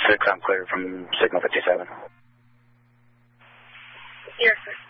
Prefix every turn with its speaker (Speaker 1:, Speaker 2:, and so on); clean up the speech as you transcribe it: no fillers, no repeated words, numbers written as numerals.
Speaker 1: 6, I'm clear from Signal 57.
Speaker 2: Yes, sir.